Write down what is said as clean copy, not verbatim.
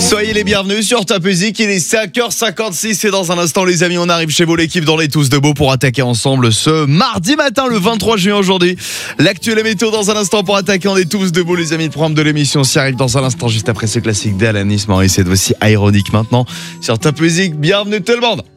Soyez les bienvenus sur Top Music, il est 5h56 et dans un instant les amis on arrive chez vous l'équipe dans les Tous Debout pour attaquer ensemble ce mardi matin le 23 juin aujourd'hui. L'actuelle météo dans un instant pour attaquer on est tous debout les amis, le programme de l'émission s'y arrive dans un instant juste après ce classique d'Alanis Morissette. Voici Ironique maintenant sur Top Music, bienvenue tout le monde.